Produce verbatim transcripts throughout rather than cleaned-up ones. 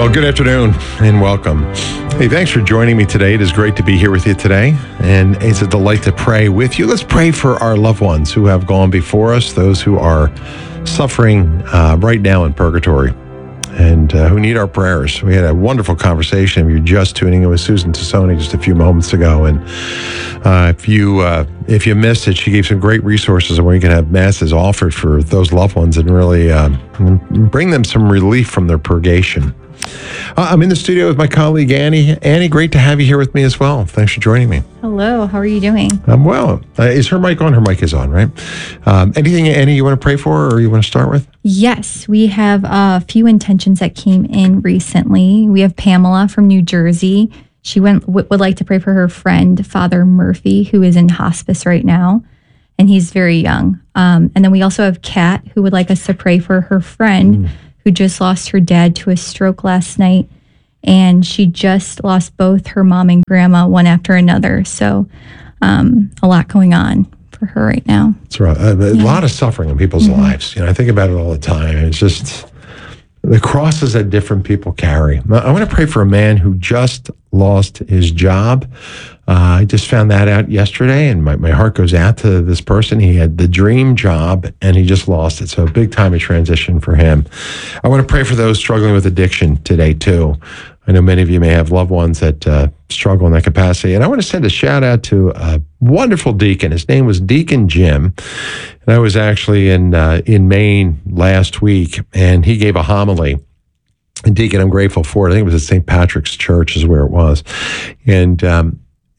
Well, good afternoon and welcome. Hey, thanks for joining me today. It is great to be here with you today, and it's a delight to pray with you. Let's pray for our loved ones who have gone before us, those who are suffering uh, right now in purgatory, and uh, who need our prayers. We had a wonderful conversation. If you're just tuning in with Susan Tassone just a few moments ago, and uh, if you uh, if you missed it, she gave some great resources on where you can have masses offered for those loved ones and really uh, bring them some relief from their purgation. Uh, I'm in the studio with my colleague, Annie. Annie, great to have you here with me as well. Thanks for joining me. Hello, how are you doing? I'm well. Uh, is her mic on? Her mic is on, right? Um, anything, Annie, you want to pray for or you want to start with? Yes, we have a few intentions that came in recently. We have Pamela from New Jersey. She went, w- would like to pray for her friend, Father Murphy, who is in hospice right now, and he's very young. Um, and then we also have Kat, who would like us to pray for her friend, mm. who just lost her dad to a stroke last night. And she just lost both her mom and grandma, one after another. So um, a lot going on for her right now. That's right. A, a yeah. lot of suffering in people's mm-hmm. lives. You know, I think about it all the time. It's just the crosses that different people carry. I want to pray for a man who just lost his job. Uh, I just found that out yesterday, and my, my heart goes out to this person. He had the dream job, and he just lost it. So a big time of transition for him. I want to pray for those struggling with addiction today, too. I know many of you may have loved ones that uh, struggle in that capacity. And I want to send a shout out to a wonderful deacon. His name was Deacon Jim. And I was actually in uh, in Maine last week, and he gave a homily. And Deacon, I'm grateful for it. I think it was at Saint Patrick's Church is where it was. And um,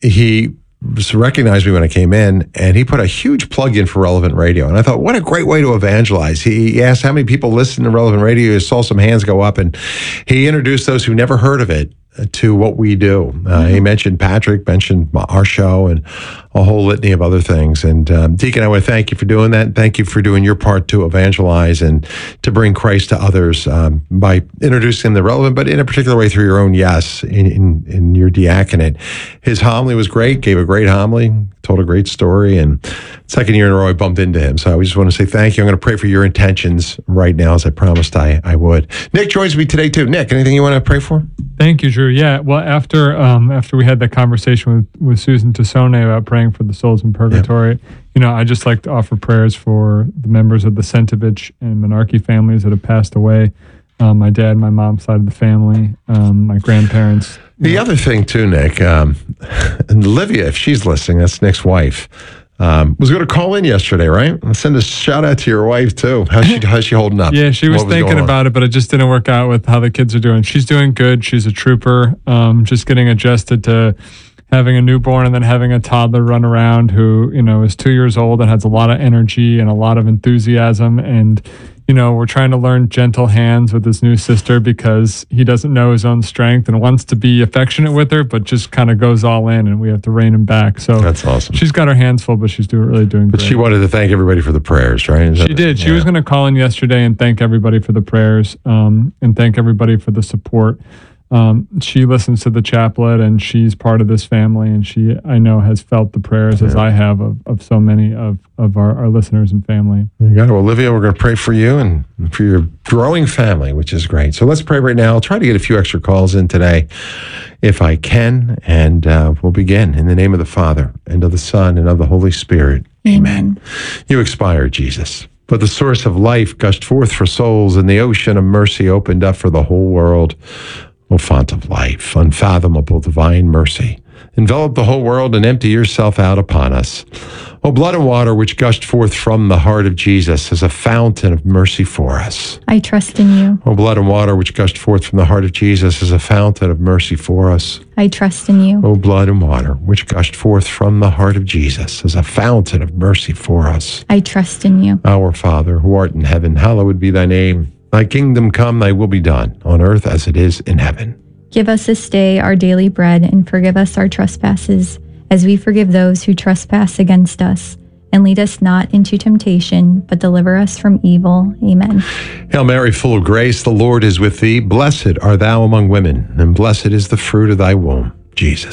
he recognized me when I came in, and he put a huge plug in for Relevant Radio. And I thought, what a great way to evangelize. He asked how many people listen to Relevant Radio. He saw some hands go up, and he introduced those who never heard of it to what we do. Uh, mm-hmm. He mentioned Patrick, mentioned our show, and a whole litany of other things. And um, Deacon, I want to thank you for doing that. Thank you for doing your part to evangelize and to bring Christ to others um, by introducing the relevant, but in a particular way through your own yes in, in, in your diaconate. His homily was great, gave a great homily, told a great story, and second year in a row I bumped into him. So I just want to say thank you. I'm going to pray for your intentions right now, as I promised I, I would. Nick joins me today too. Nick, anything you want to pray for? Thank you, Drew. Yeah, well, after um, after we had that conversation with, with Susan Tassone about praying for the souls in purgatory, yeah. you know, I just like to offer prayers for the members of the Sentovich and Monarchy families that have passed away. Um, my dad, my mom's side of the family, um, my grandparents. The know. other thing too, Nick, um, and Olivia, if she's listening, that's Nick's wife, um, was going to call in yesterday, right? I'll send a shout out to your wife too. How's she, how's she holding up? Yeah, she was, was thinking about it, but it just didn't work out with how the kids are doing. She's doing good. She's a trooper, um, just getting adjusted to having a newborn and then having a toddler run around who, you know, is two years old and has a lot of energy and a lot of enthusiasm. And, you know, we're trying to learn gentle hands with his new sister because he doesn't know his own strength and wants to be affectionate with her, but just kind of goes all in, and we have to rein him back. So that's awesome. She's got her hands full, but she's doing really doing but great. She wanted to thank everybody for the prayers, right? Is she that, did. She yeah. was going to call in yesterday and thank everybody for the prayers um, and thank everybody for the support. Um, she listens to the chaplet, and she's part of this family, and she, I know, has felt the prayers yeah. as I have of, of so many of, of our, our listeners and family. You got it. Olivia, we're going to pray for you and for your growing family, which is great. So let's pray right now. I'll try to get a few extra calls in today if I can, and uh, we'll begin in the name of the Father and of the Son and of the Holy Spirit. Amen. Amen. You expired, Jesus, but the source of life gushed forth for souls, and the ocean of mercy opened up for the whole world. O font of life, unfathomable divine mercy, envelop the whole world and empty yourself out upon us. O blood and water which gushed forth from the heart of Jesus as a fountain of mercy for us. I trust in you. O blood and water which gushed forth from the heart of Jesus as a fountain of mercy for us. I trust in you. O blood and water which gushed forth from the heart of Jesus as a fountain of mercy for us. I trust in you. Our Father, who art in heaven, hallowed be thy name. Thy kingdom come, thy will be done, on earth as it is in heaven. Give us this day our daily bread, and forgive us our trespasses, as we forgive those who trespass against us. And lead us not into temptation, but deliver us from evil. Amen. Hail Mary, full of grace, the Lord is with thee. Blessed art thou among women, and blessed is the fruit of thy womb, Jesus.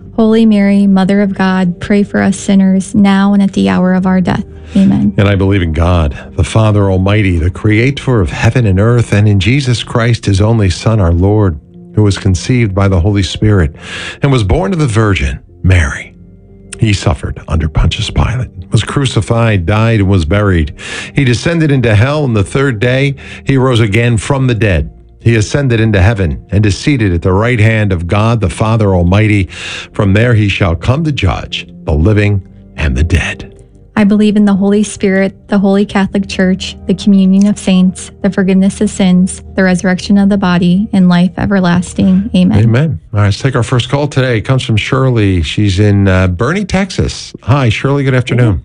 Holy Mary, Mother of God, pray for us sinners, now and at the hour of our death. Amen. And I believe in God, the Father Almighty, the creator of heaven and earth, and in Jesus Christ, his only Son, our Lord, who was conceived by the Holy Spirit and was born of the Virgin Mary. He suffered under Pontius Pilate, was crucified, died, and was buried. He descended into hell, and the third day he rose again from the dead. He ascended into heaven and is seated at the right hand of God, the Father Almighty. From there he shall come to judge the living and the dead. I believe in the Holy Spirit, the Holy Catholic Church, the communion of saints, the forgiveness of sins, the resurrection of the body, and life everlasting. Amen. Amen. All right, let's take our first call today. It comes from Shirley. She's in uh, Bernie, Texas. Hi, Shirley. Good afternoon.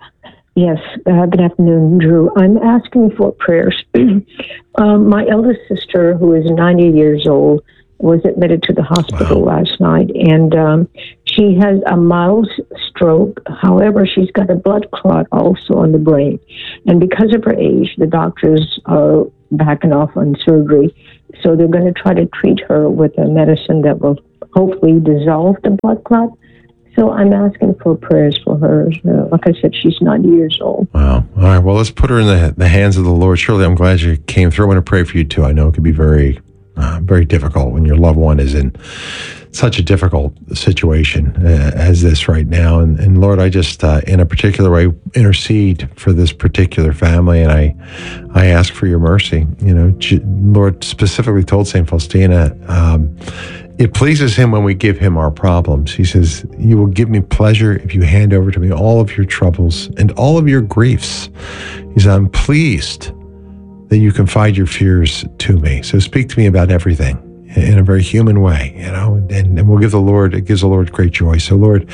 Yes, uh, good afternoon, Drew. I'm asking for prayers. um, my eldest sister, who is ninety years old, was admitted to the hospital Wow. last night, and um, she has a mild stroke. However, she's got a blood clot also on the brain. And because of her age, the doctors are backing off on surgery. So they're going to try to treat her with a medicine that will hopefully dissolve the blood clot. So I'm asking for prayers for her. Uh, like I said, she's ninety years old. Wow. All right. Well, let's put her in the, the hands of the Lord. Shirley, I'm glad you came through. I want to pray for you too. I know it can be very, uh, very difficult when your loved one is in such a difficult situation uh, as this right now. And, and Lord, I just, uh, in a particular way, intercede for this particular family. And I, I ask for your mercy. You know, J- Lord specifically told Saint Faustina, um, it pleases him when we give him our problems. He says, you will give me pleasure if you hand over to me all of your troubles and all of your griefs. He says, I'm pleased that you confide your fears to me. So speak to me about everything in a very human way, you know, and, and we'll give the Lord, it gives the Lord great joy. So Lord,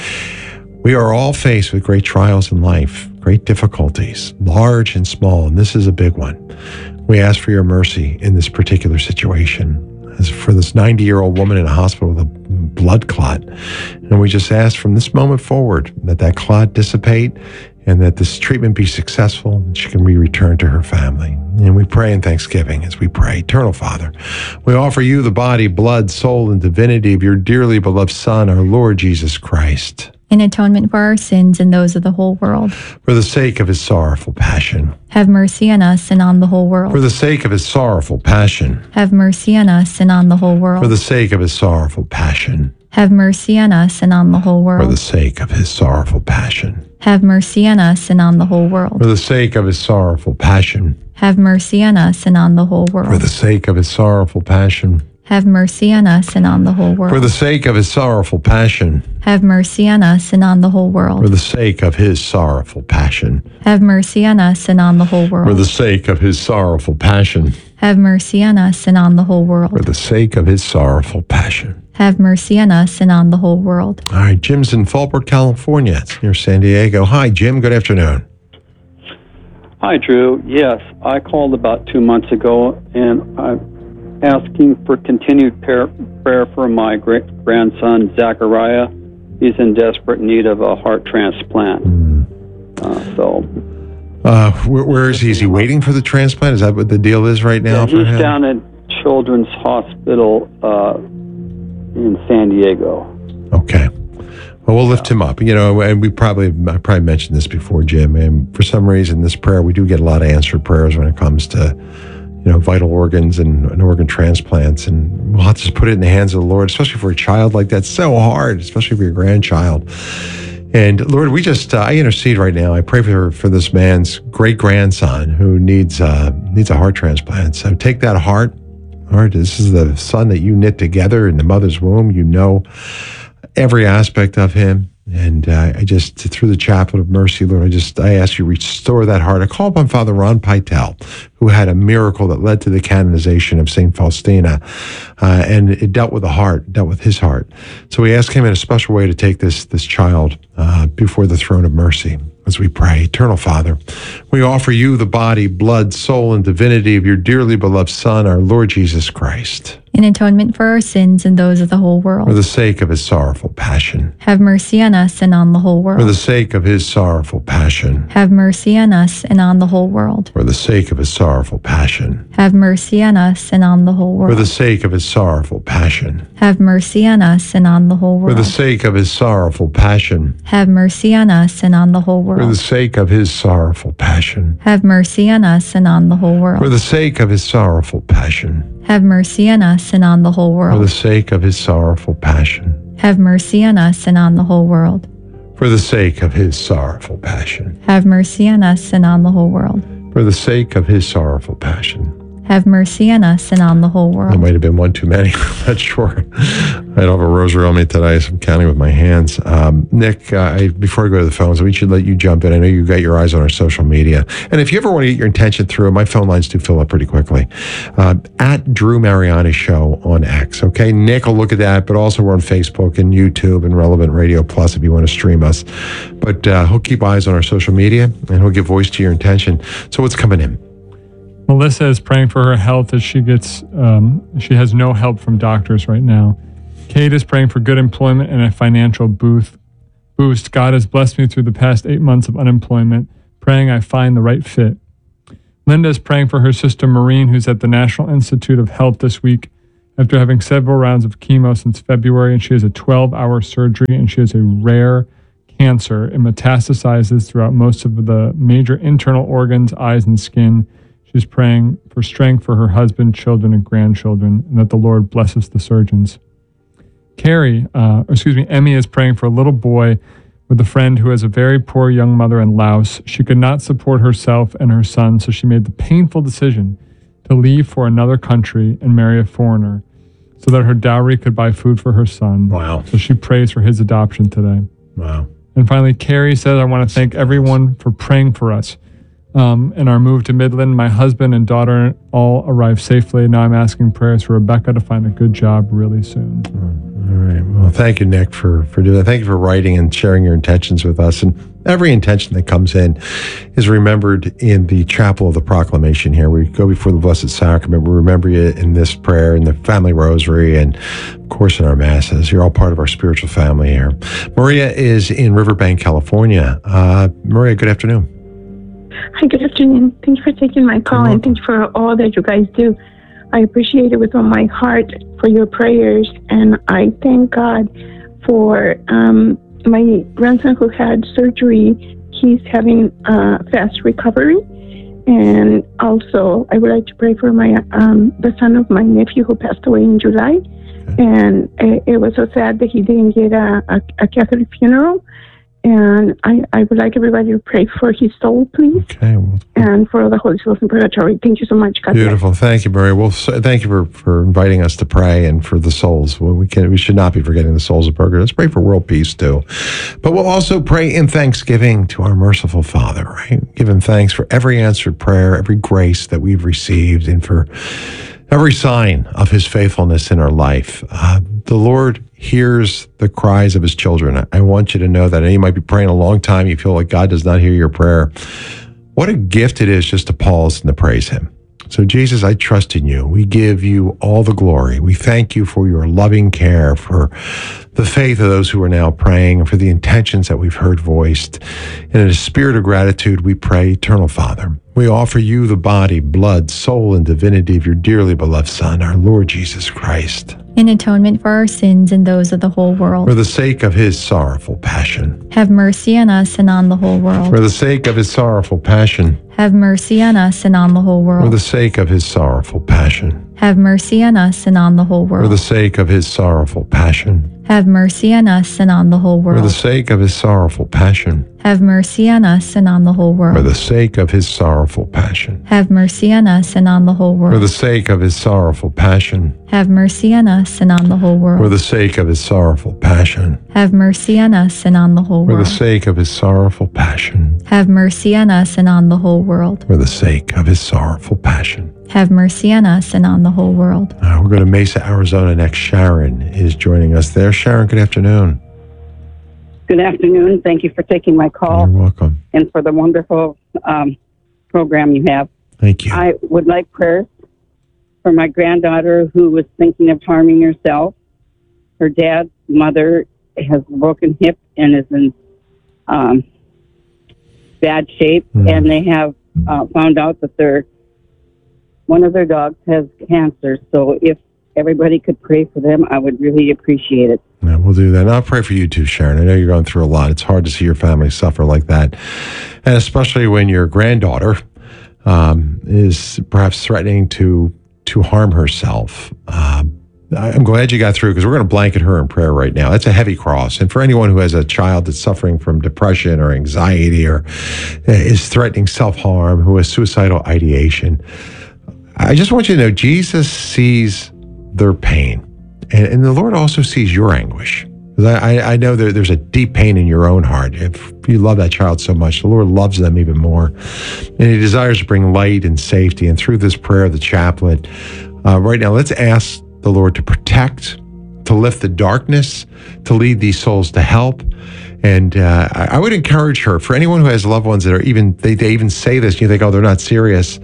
we are all faced with great trials in life, great difficulties, large and small, and this is a big one. We ask for your mercy in this particular situation. As for this ninety-year-old woman in a hospital with a blood clot. And we just ask from this moment forward that that clot dissipate and that this treatment be successful and she can be returned to her family. And we pray in thanksgiving as we pray. Eternal Father, we offer you the body, blood, soul, and divinity of your dearly beloved Son, our Lord Jesus Christ. In atonement for our sins and those of the whole world. For the sake of his sorrowful passion. Have mercy on us and on the whole world. For the sake of his sorrowful passion. Have mercy on us and on the whole world. For the sake of his sorrowful passion. Have mercy on us and on the whole world. For the sake of his sorrowful passion. Have mercy on us and on the whole world. For the sake of his sorrowful passion. Have mercy on us and on the whole world. For the sake of his sorrowful passion. Have mercy on us and on the whole world. For the sake of his sorrowful passion. Have mercy on us and on the whole world. For the sake of his sorrowful passion. Have mercy on us and on the whole world. For the sake of his sorrowful passion. Have mercy on us and on the whole world. For the sake of his sorrowful passion. Have mercy on us and on the whole world. All right, Jim's in Fallbrook, California. It's near San Diego. Hi, Jim. Good afternoon. Hi, Drew. Yes, I called about two months ago, and I'm asking for continued prayer, prayer for my great grandson, Zachariah. He's in desperate need of a heart transplant. Mm. Uh, so, uh, where, where is he? Is he waiting for the transplant? Is that what the deal is right now yeah, for he's him? down at Children's Hospital uh, in San Diego. Okay. Well, we'll lift him up. You know, and we probably, I probably mentioned this before, Jim, and for some reason, this prayer, we do get a lot of answered prayers when it comes to, you know, vital organs and, and organ transplants. And we'll have to just put it in the hands of the Lord, especially for a child like that. It's so hard, especially for your grandchild. And Lord, we just, uh, I intercede right now. I pray for for this man's great grandson who needs uh, needs a heart transplant. So take that heart, Lord, this is the son that you knit together in the mother's womb. You know every aspect of him. And uh, I just, through the chaplet of mercy, Lord, I just, I ask you restore that heart. I call upon Father Ron Pytel, who had a miracle that led to the canonization of Saint Faustina. Uh, and it dealt with the heart, dealt with his heart. So we ask him in a special way to take this, this child uh, before the throne of mercy as we pray. Eternal Father, we offer you the body, blood, soul, and divinity of your dearly beloved Son, our Lord Jesus Christ. In atonement for our sins and those of the whole For world. the sake of his sorrowful passion. Have mercy on us and on the whole For the world. sake of his sorrowful passion. Have mercy on us and on the whole world. For the sake of his sorrowful passion. Have mercy on us and on the whole For the world. sake of his sorrowful passion. Have mercy on us and on the whole For the world. sake of his sorrowful passion. Have mercy on us and on the whole For the world. sake of his sorrowful passion. Have mercy on us and on the whole For world. the sake of his sorrowful passion. Have mercy on us and on the whole For the world. sake of his sorrowful passion. Have mercy on us and on the whole world. For the sake of his sorrowful passion. Have mercy on us and on the whole world. For the sake of his sorrowful passion. Have mercy on us and on the whole That world. might have been one too many. I'm not sure. I don't have a rosary on me today, so I'm counting with my hands. Um, Nick, uh, I, before I go to the phones, we should let you jump in. I know you got your eyes on our social media. And if you ever want to get your intention through, my phone lines do fill up pretty quickly. Uh, at Drew Mariani Show on X, okay? Nick will look at that, but also we're on Facebook and YouTube and Relevant Radio Plus if you want to stream us. But uh, he'll keep eyes on our social media, and he'll give voice to your intention. So what's coming in? Melissa is praying for her health as she gets, um, she has no help from doctors right now. Kate is praying for good employment and a financial boost. Boost. God has blessed me through the past eight months of unemployment, praying I find the right fit. Linda is praying for her sister Maureen, who's at the National Institute of Health this week after having several rounds of chemo since February, and she has a twelve-hour surgery, and she has a rare cancer. It metastasizes throughout most of the major internal organs, eyes, and skin. She's praying for strength for her husband, children, and grandchildren, and that the Lord blesses the surgeons. Carrie, uh, or excuse me, Emmy is praying for a little boy with a friend who has a very poor young mother in Laos. She could not support herself and her son, so she made the painful decision to leave for another country and marry a foreigner so that her dowry could buy food for her son. Wow. So she prays for his adoption today. Wow. And finally, Carrie says, I want to thank everyone for praying for us. Um, in our move to Midland, my husband and daughter all arrived safely. Now I'm asking prayers for Rebecca to find a good job really soon. All right. Well, thank you, Nick, for, for doing that. Thank you for writing and sharing your intentions with us. And every intention that comes in is remembered in the Chapel of the Proclamation here. We go before the Blessed Sacrament. We remember you in this prayer, in the family rosary, and of course in our masses. You're all part of our spiritual family here. Maria is in Riverbank, California. Uh, Maria, good afternoon. Hi, good afternoon. Thank you for taking my call, and thank you for all that you guys do. I appreciate it with all my heart for your prayers, and I thank God for um, my grandson who had surgery. He's having a fast recovery, and also I would like to pray for my um, the son of my nephew who passed away in July, and it, it was so sad that he didn't get a, a, a Catholic funeral. And I, I would like everybody to pray for his soul, please, Okay. Well, and for all the holy souls in purgatory. Thank you so much. God bless. beautiful. Thank you, Maria. Well, so, thank you for, for inviting us to pray and for the souls. Well, we can we should not be forgetting the souls of purgatory. Let's pray for world peace too. But we'll also pray in thanksgiving to our merciful Father, right? Give him thanks for every answered prayer, every grace that we've received, and for every sign of his faithfulness in our life. Uh, the Lord hears the cries of his children. I, I want you to know that. And you might be praying a long time. You feel like God does not hear your prayer. What a gift it is just to pause and to praise him. So, Jesus, I trust in you. We give you all the glory. We thank you for your loving care, for the faith of those who are now praying, and for the intentions that we've heard voiced. And in a spirit of gratitude, we pray, Eternal Father, we offer you the body, blood, soul, and divinity of your dearly beloved Son, our Lord Jesus Christ, In atonement for our sins and those of the whole world. for the sake of his sorrowful passion. Have mercy on us and on the whole world. For the sake of his sorrowful passion. Have mercy on us and on the whole For the world. sake of his sorrowful passion. Have mercy on us and on the whole For the world. sake of his sorrowful passion. Have mercy on us and on the whole For the world. sake of his sorrowful passion. Have mercy on us and on the whole For the world. sake of his sorrowful passion. Have mercy on us and on the whole For the world. sake of his sorrowful passion. Have mercy on us and on the whole For world. the sake of his sorrowful passion. Have mercy on us and on the whole For the world. sake of his sorrowful passion. Have mercy on us and on the whole world. For the sake of his sorrowful passion. Have mercy on us and on the whole world. Uh, we're going to Mesa, Arizona next. Sharon is joining us there. Sharon, good afternoon. Good afternoon. Thank you for taking my call You're welcome. and for the wonderful um, program you have. Thank you. I would like prayers for my granddaughter who was thinking of harming herself. Her dad's mother has a broken hip and is in um, bad shape, mm. and they have uh, found out that their one of their dogs has cancer. So if everybody could pray for them, I would really appreciate it. Yeah, we'll do that. And I'll pray for you too, Sharon. I know you're going through a lot. It's hard to see your family suffer like that, and especially when your granddaughter um, is perhaps threatening to to harm herself. Um, I'm glad you got through, because we're going to blanket her in prayer right now. That's a heavy cross. And for anyone who has a child that's suffering from depression or anxiety or is threatening self-harm, who has suicidal ideation, I just want you to know Jesus sees their pain. And, and the Lord also sees your anguish. I, I know there, there's a deep pain in your own heart. If you love that child so much, the Lord loves them even more. And He desires to bring light and safety. And through this prayer of the chaplet, uh, right now, let's ask the Lord to protect, to lift the darkness, to lead these souls to help. And uh, I, I would encourage her, for anyone who has loved ones that are even, they, they even say this, and you think, oh, they're not serious.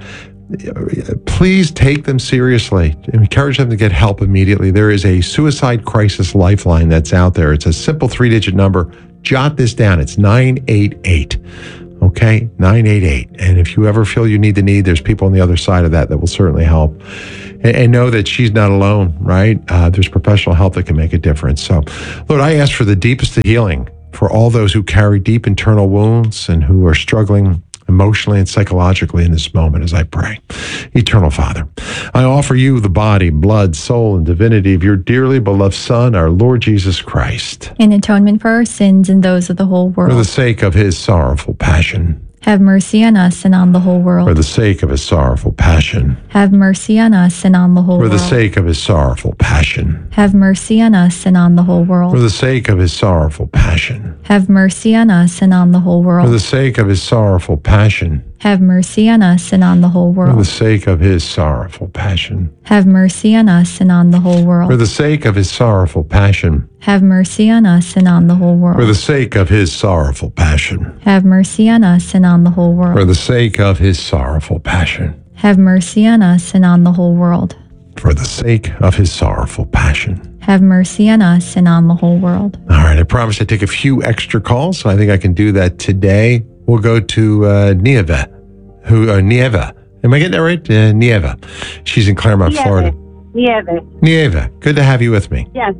Please take them seriously. Encourage them to get help immediately. There is a suicide crisis lifeline that's out there. It's a simple three-digit number. Jot this down. It's nine eight eight. Okay, nine eight eight. And if you ever feel you need the need, there's people on the other side of that that will certainly help. And, and know that she's not alone, right? Uh, there's professional help that can make a difference. So, Lord, I ask for the deepest of healing for all those who carry deep internal wounds and who are struggling emotionally and psychologically in this moment as I pray. Eternal Father, I offer you the body, blood, soul, and divinity of your dearly beloved Son, our Lord Jesus Christ, in atonement for our sins and those of the whole world. For the sake of his sorrowful passion. Have mercy on us and on the whole world. For the sake of his sorrowful passion. Have mercy on us and on the whole world. For world. the sake of his sorrowful passion. Have mercy on us and on the whole world. For the sake of his sorrowful passion. Have mercy on us and on the whole world. For the sake of his sorrowful passion. Have mercy on us and on the whole world. For the sake of his sorrowful passion. Have mercy on us and on the whole world. For the sake of his sorrowful passion. Have mercy on us and on the whole world. For the sake of his sorrowful passion. Have mercy on us and on the whole world. For the sake of his sorrowful passion. Have mercy on us and on the whole world. For the sake of his sorrowful passion. Have mercy on us and on the whole world. All right, I promise I take a few extra calls, so I think I can do that today. We'll go to uh, Nieva, who uh, Nieva. Am I getting that right? Uh, Nieva. She's in Claremont, Nieve. Florida. Nieve. Nieva, good to have you with me. Yes.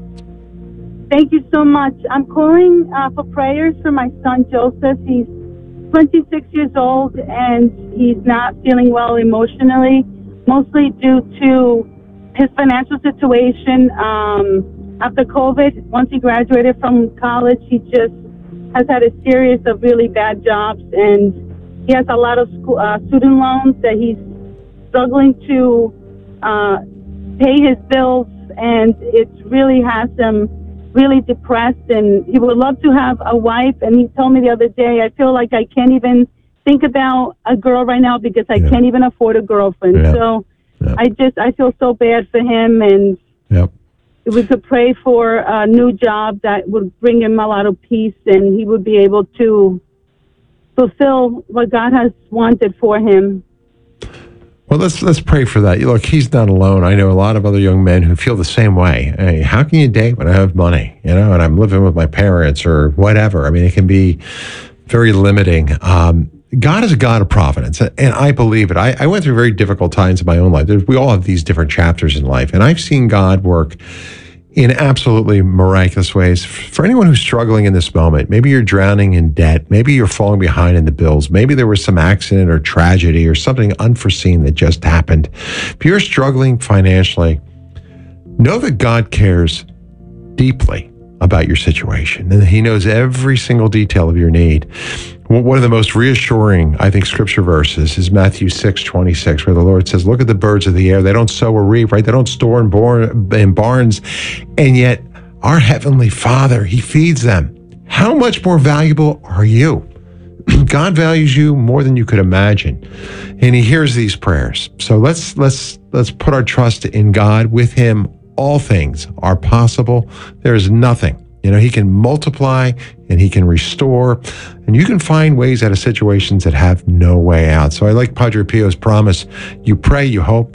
Thank you so much. I'm calling uh, for prayers for my son Joseph. He's twenty-six years old and he's not feeling well emotionally, mostly due to his financial situation. Um, after COVID, once he graduated from college, he just has had a series of really bad jobs, and he has a lot of school, uh, student loans that he's struggling to uh, pay his bills, and it really has him really depressed. And he would love to have a wife, and he told me the other day, I feel like I can't even think about a girl right now because I yeah. can't even afford a girlfriend. Yeah. So yeah. I just, I feel so bad for him, and yep. if we could pray for a new job that would bring him a lot of peace, and he would be able to fulfill what God has wanted for him. Well, let's let's pray for that. Look, he's not alone. I know a lot of other young men who feel the same way. Hey, how can you date when I have money, you know, and I'm living with my parents or whatever? I mean, it can be very limiting. Um, God is a God of providence, and I believe it. I, I went through very difficult times in my own life. There's, we all have these different chapters in life, and I've seen God work in absolutely miraculous ways. For anyone who's struggling in this moment, maybe you're drowning in debt, maybe you're falling behind in the bills, maybe there was some accident or tragedy or something unforeseen that just happened. If you're struggling financially, know that God cares deeply about your situation, and He knows every single detail of your need. One of the most reassuring, I think, scripture verses is Matthew six twenty-six, where the Lord says, look at the birds of the air. They don't sow or reap, right? They don't store in, born, in barns. And yet our Heavenly Father, He feeds them. How much more valuable are you? God values you more than you could imagine. And He hears these prayers. So let's let's let's put our trust in God. With Him, all things are possible. There is nothing. You know, He can multiply and He can restore, and you can find ways out of situations that have no way out. So I like Padre Pio's promise. You pray, you hope,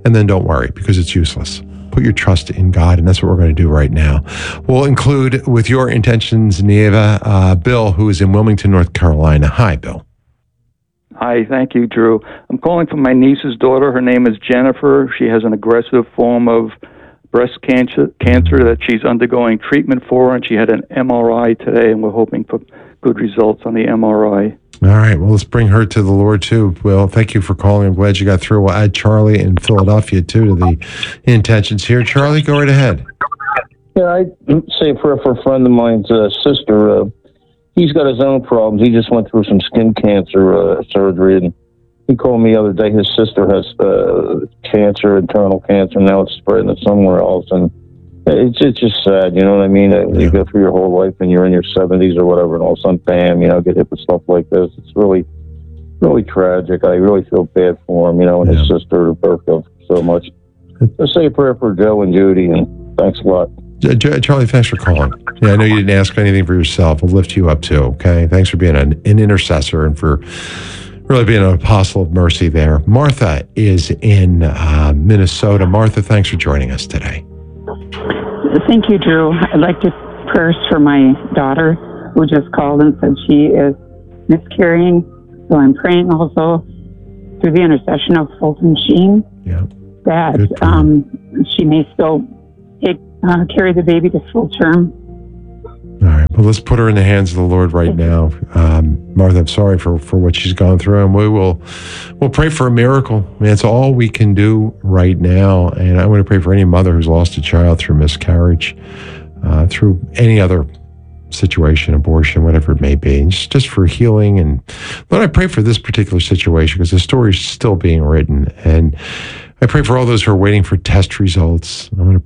and then don't worry because it's useless. Put your trust in God, and that's what we're going to do right now. We'll include with your intentions, Neva, uh, Bill, who is in Wilmington, North Carolina. Hi, Bill. Hi, thank you, Drew. I'm calling from my niece's daughter. Her name is Jennifer. She has an aggressive form of breast cancer, cancer that she's undergoing treatment for, and she had an M R I today, and we're hoping for good results on the M R I. All right. Well, let's bring her to the Lord, too. Well, thank you for calling. I'm glad you got through. We'll add Charlie in Philadelphia, too, to the intentions here. Charlie, go right ahead. Yeah, I say a prayer for a friend of mine's uh, sister. Uh, he's got his own problems. He just went through some skin cancer uh, surgery, and he called me the other day. His sister has uh, cancer, internal cancer. Now it's spreading to somewhere else, and it's it's just sad. You know what I mean? Yeah. You go through your whole life, and you're in your seventies or whatever, and all of a sudden, bam! You know, get hit with stuff like this. It's really, really tragic. I really feel bad for him. You know, and yeah. his sister Bertha so much. Let's say a prayer for Joe and Judy, and thanks a lot. Charlie, thanks for calling. Yeah, I know you didn't ask anything for yourself. We'll lift you up too, okay? Thanks for being an, an intercessor and for really being an apostle of mercy there. Martha is in uh, Minnesota. Martha, thanks for joining us today. Thank you, Drew. I'd like to pray for my daughter who just called and said she is miscarrying. So I'm praying also through the intercession of Fulton Sheen yeah. that um, she may still take, uh, carry the baby to full term. All right. Well, let's put her in the hands of the Lord right now. Um, Martha, I'm sorry for, for what she's gone through, and we will we'll pray for a miracle. I mean, it's all we can do right now. And I want to pray for any mother who's lost a child through miscarriage, uh, through any other situation, abortion, whatever it may be, and just, just for healing. And Lord, I pray for this particular situation because the story is still being written. And I pray for all those who are waiting for test results. I'm going to